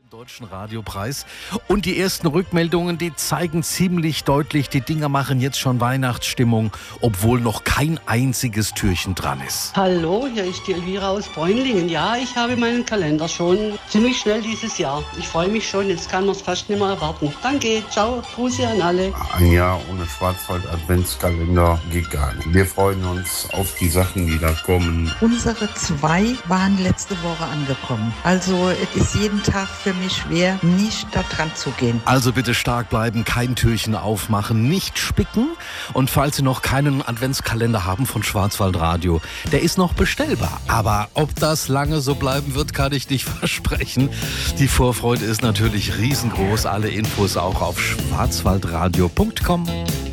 Deutschen Radiopreis. Und die ersten Rückmeldungen, die zeigen ziemlich deutlich, die Dinger machen jetzt schon Weihnachtsstimmung, obwohl noch kein einziges Türchen dran ist. Hallo, hier ist die Elvira aus Bräunlingen. Ja, ich habe meinen Kalender schon ziemlich schnell dieses Jahr. Ich freue mich schon, jetzt kann man es fast nicht mehr erwarten. Danke, ciao, Grüße an alle. Ein Jahr ohne Schwarzwald-Adventskalender geht gar nicht. Wir freuen uns auf die Sachen, die da kommen. Unsere 2 waren letzte Woche angekommen. Also es ist jeden Tag für mich schwer, nicht da dran zu gehen. Also bitte stark bleiben, kein Türchen aufmachen, nicht spicken. Und falls Sie noch keinen Adventskalender haben von Schwarzwaldradio, der ist noch bestellbar. Aber ob das lange so bleiben wird, kann ich nicht versprechen. Die Vorfreude ist natürlich riesengroß. Alle Infos auch auf schwarzwaldradio.com.